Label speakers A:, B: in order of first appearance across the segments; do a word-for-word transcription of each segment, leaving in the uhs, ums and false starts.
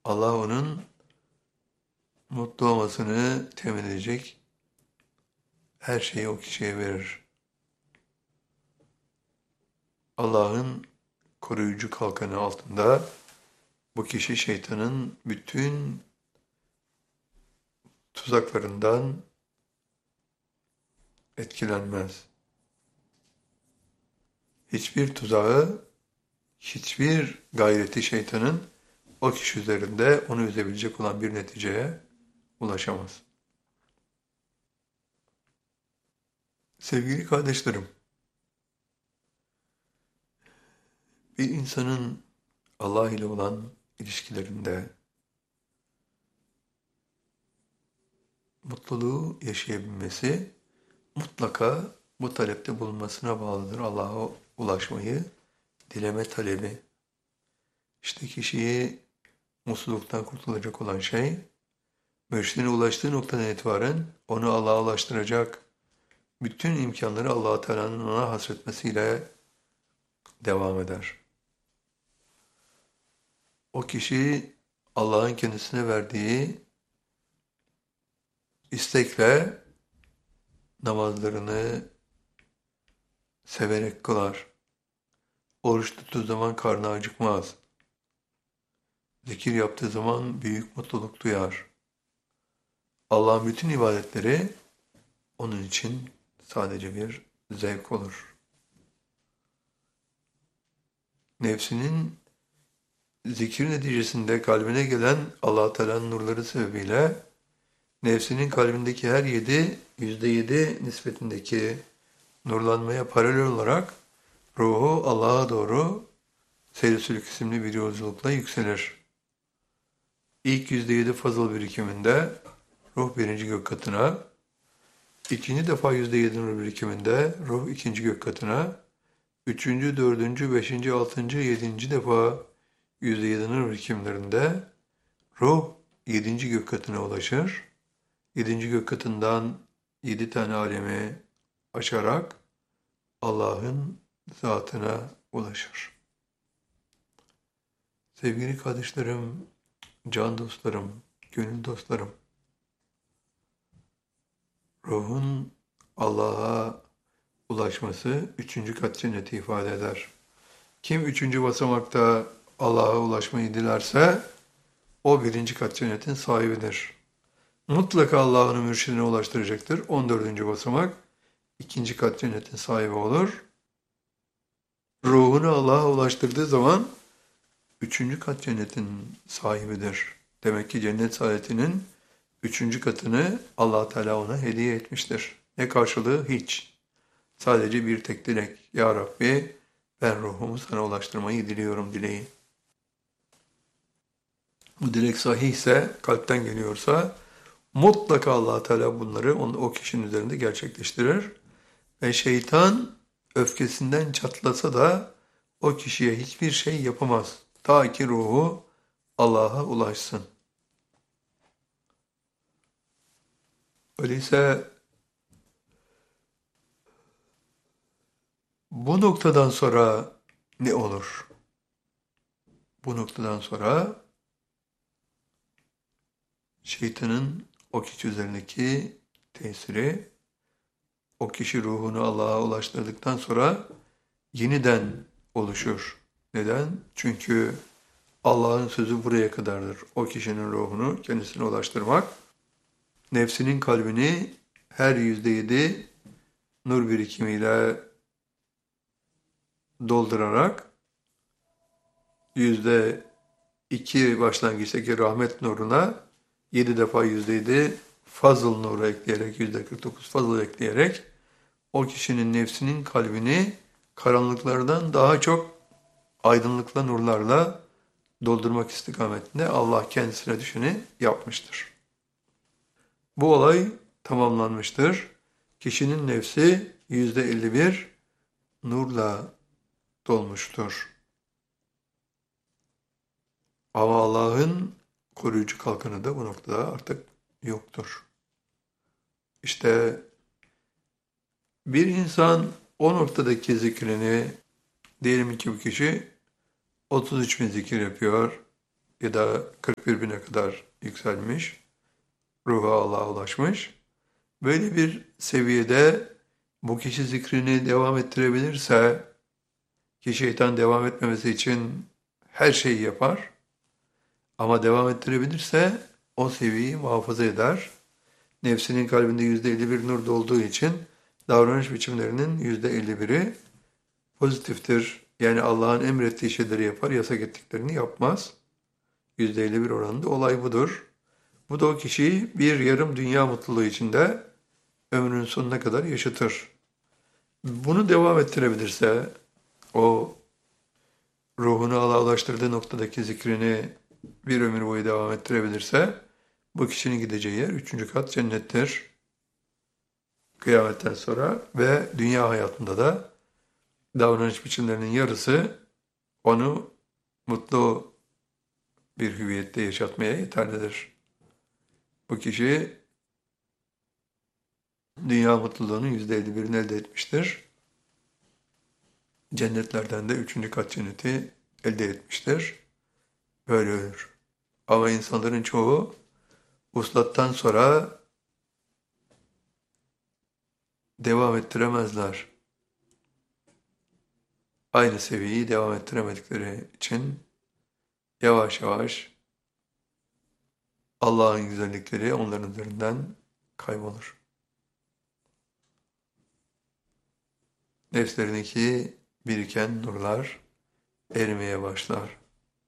A: Allah onun mutlu olmasını temin edecek her şeyi o kişiye verir. Allah'ın koruyucu kalkanı altında bu kişi şeytanın bütün tuzaklarından etkilenmez. Hiçbir tuzağı, hiçbir gayreti şeytanın o kişi üzerinde onu üzebilecek olan bir neticeye ulaşamaz. Sevgili kardeşlerim, bir insanın Allah ile olan ilişkilerinde mutluluğu yaşayabilmesi mutlaka bu talepte bulunmasına bağlıdır. Allah'a ulaşmayı dileme talebi. İşte kişiyi mutsuzluktan kurtulacak olan şey, mürşidine ulaştığı noktadan itibaren onu Allah'a ulaştıracak bütün imkanları Allah-u Teala'nın ona hasretmesiyle devam eder. O kişi Allah'ın kendisine verdiği istekle namazlarını severek kılar. Oruç tuttuğu zaman karnı acıkmaz. Zikir yaptığı zaman büyük mutluluk duyar. Allah'ın bütün ibadetleri onun için sadece bir zevk olur. Nefsinin zikir neticesinde kalbine gelen Allah-u Teala'nın nurları sebebiyle nefsinin kalbindeki her yedi, yüzde yedi nispetindeki nurlanmaya paralel olarak ruhu Allah'a doğru seyr-i isimli bir yolculukla yükselir. İlk yüzde yedi fazıl birikiminde ruh birinci gök katına, ikinci defa yüzde yedi nur birikiminde ruh ikinci gök katına, üçüncü, dördüncü, beşinci, altıncı, yedinci defa yüzde yedi nur birikimlerinde ruh yedinci gök katına ulaşır. Yedinci gök katından yedi tane alemi aşarak Allah'ın zatına ulaşır. Sevgili kardeşlerim, can dostlarım, gönül dostlarım, ruhun Allah'a ulaşması üçüncü kat cenneti ifade eder. Kim üçüncü basamakta Allah'a ulaşmayı dilerse o birinci kat cennetin sahibidir. Mutlaka Allah'ın mürşidine ulaştıracaktır. on dördüncü basamak ikinci kat cennetin sahibi olur. Ruhunu Allah'a ulaştırdığı zaman üçüncü kat cennetin sahibidir. Demek ki cennet saadetinin üçüncü katını Allah Teala ona hediye etmiştir. Ne karşılığı? Hiç. Sadece bir tek dilek. Ya Rabbi, ben ruhumu sana ulaştırmayı diliyorum dileği. Bu dilek sahihse, kalpten geliyorsa mutlaka Allah Teala bunları o kişinin üzerinde gerçekleştirir. Ve şeytan öfkesinden çatlasa da o kişiye hiçbir şey yapamaz. Ta ki ruhu Allah'a ulaşsın. Öyleyse bu noktadan sonra ne olur? Bu noktadan sonra şeytanın o kişi üzerindeki tesiri, o kişi ruhunu Allah'a ulaştırdıktan sonra yeniden oluşur. Neden? Çünkü Allah'ın sözü buraya kadardır. O kişinin ruhunu kendisine ulaştırmak, nefsinin kalbini her yüzde yedi nur birikimiyle doldurarak yüzde iki başlangıçtaki rahmet nuruna yedi defa yüzde yedi fazıl nuru ekleyerek, yüzde kırk dokuz fazıl ekleyerek o kişinin nefsinin kalbini karanlıklardan daha çok aydınlıkla nurlarla doldurmak istikametinde Allah kendisine düşeni yapmıştır. Bu olay tamamlanmıştır. Kişinin nefsi yüzde elli bir nurla dolmuştur. Ama Allah'ın koruyucu kalkanı da bu noktada artık yoktur. İşte bir insan o noktadaki zikrini, diyelim ki bu kişi otuz üç bin zikir yapıyor, ya da kırk bir bine kadar yükselmiş, ruhu Allah'a ulaşmış. Böyle bir seviyede bu kişi zikrini devam ettirebilirse, ki şeytan devam etmemesi için her şeyi yapar, ama devam ettirebilirse o seviyeyi muhafaza eder. Nefsinin kalbinde yüzde elli bir nur olduğu için davranış biçimlerinin yüzde elli biri pozitiftir. Yani Allah'ın emrettiği şeyleri yapar, yasak ettiklerini yapmaz. yüzde elli bir oranında olay budur. Bu da o kişiyi bir yarım dünya mutluluğu içinde ömrünün sonuna kadar yaşatır. Bunu devam ettirebilirse, o ruhunu Allah'a ulaştırdığı noktadaki zikrini bir ömür boyu devam ettirebilirse, bu kişinin gideceği yer üçüncü kat cennettir. Kıyametten sonra ve dünya hayatında da davranış biçimlerinin yarısı onu mutlu bir hüviyette yaşatmaya yeterlidir. Bu kişi dünya mutluluğunun yüzde elli birini elde etmiştir. Cennetlerden de üçüncü kat cenneti elde etmiştir. Böyle ölür. Ama insanların çoğu vuslattan sonra devam ettiremezler. Aynı seviyeyi devam ettiremedikleri için yavaş yavaş Allah'ın güzellikleri onların üzerinden kaybolur. Nefslerindeki biriken nurlar erimeye başlar.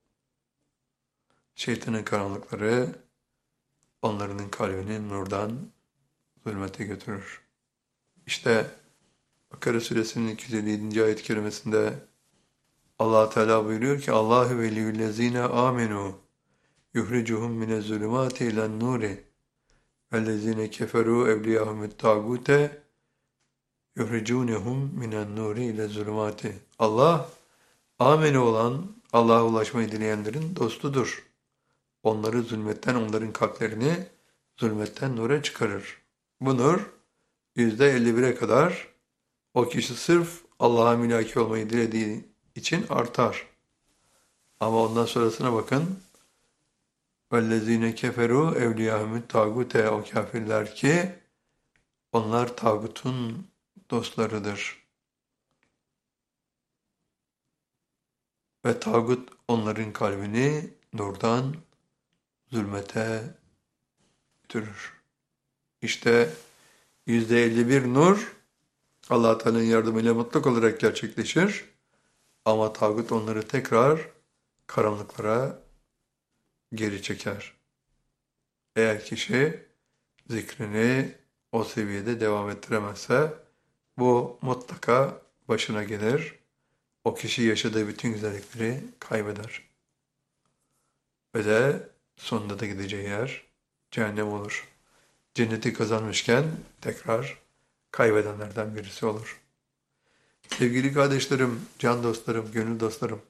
A: Şeytanın karanlıkları onların kalbini nurdan zulmete götürür. İşte Bakara suresinin iki yüz elli yedinci ayet-i kerimesinde Allah Teala buyuruyor ki Allahu veliyyullezine amenu yuhricuhum minez-zulumati ilen-nuri vellezine keferu evliyahumut tagute yuhricunhum minen-nuri ile-zulumati. Allah amenu olan, Allah'a ulaşmayı dileyenlerin dostudur. Onları zulmetten, onların kalplerini zulmetten nura çıkarır. Bu nur yüzde elli bire kadar o kişi sırf Allah'a mülaki olmayı dilediği için artar. Ama ondan sonrasına bakın. وَالَّذ۪ينَ كَفَرُوا اَوْلِيَاهُمُ tagute. O kafirler ki onlar tağutun dostlarıdır. Ve tağut onların kalbini nurdan zulmete götürür. İşte yüzde elli bir nur Allah Teala'nın yardımıyla mutlak olarak gerçekleşir. Ama tağut onları tekrar karanlıklara geri çeker. Eğer kişi zikrini o seviyede devam ettiremezse bu mutlaka başına gelir. O kişi yaşadığı bütün güzellikleri kaybeder. Ve de sonunda da gideceği yer cehennem olur. Cenneti kazanmışken tekrar kaybedenlerden birisi olur. Sevgili kardeşlerim, can dostlarım, gönül dostlarım.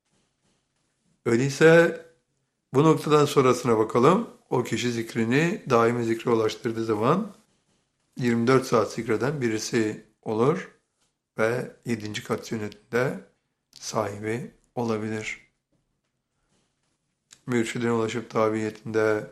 A: Öyleyse bu noktadan sonrasına bakalım. O kişi zikrini daimi zikre ulaştırdığı zaman yirmi dört saat zikreden birisi olur ve yedinci kat cennetinde sahibi olabilir. Mürşidine ulaşıp tabiyetinde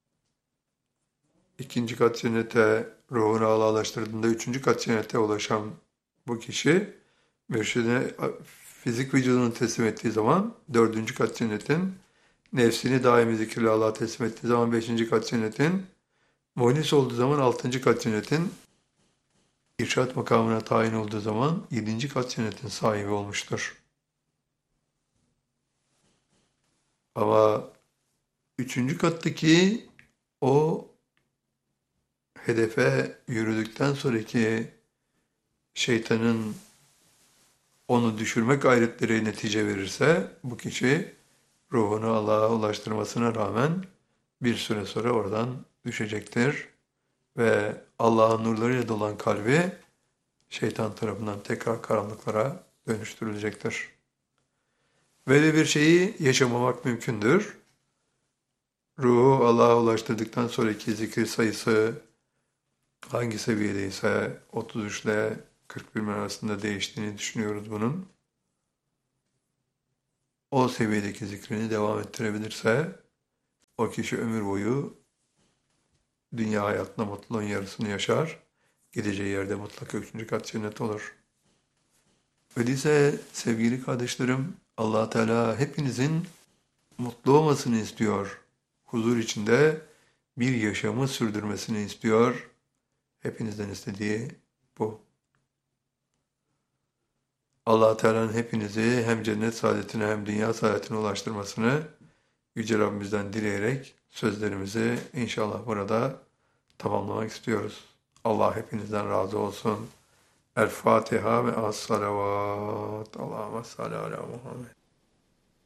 A: ikinci kat cennete ruhunu Allah'a ulaştırdığında üçüncü kat cennete ulaşan bu kişi mürşidine fizik vücudunu teslim ettiği zaman dördüncü kat cennetin, nefsini daimi zikirle Allah'a teslim ettiği zaman beşinci kat cennetin, muhlis olduğu zaman altıncı kat cennetin, irşat makamına tayin olduğu zaman yedinci kat cennetin sahibi olmuştur. Ama üçüncü kattaki o hedefe yürüdükten sonraki şeytanın onu düşürme gayretleri netice verirse bu kişi ruhunu Allah'a ulaştırmasına rağmen bir süre sonra oradan düşecektir. Ve Allah'ın nurlarıyla dolan kalbi şeytan tarafından tekrar karanlıklara dönüştürülecektir. Böyle bir şeyi yaşamamak mümkündür. Ruhu Allah'a ulaştırdıktan sonraki zikir sayısı hangi seviyedeyse otuz üç ile kırk bir arasında değiştiğini düşünüyoruz bunun. o seviyedeki zikrini devam ettirebilirse o kişi ömür boyu dünya hayatında mutluluğun yarısını yaşar. Gideceği yerde mutlaka üçüncü kat cennet olur. Öyleyse sevgili kardeşlerim, Allah Teala hepinizin mutlu olmasını istiyor. Huzur içinde bir yaşamı sürdürmesini istiyor. Hepinizden istediği bu. Allah Teala'nın hepinizi hem cennet saadetine hem dünya saadetine ulaştırmasını Yüce Rabbimizden dileyerek sözlerimizi inşallah burada tamamlamak istiyoruz. Allah hepinizden razı olsun. El Fatiha ve as salavat. Allahümme salli ala Muhammed.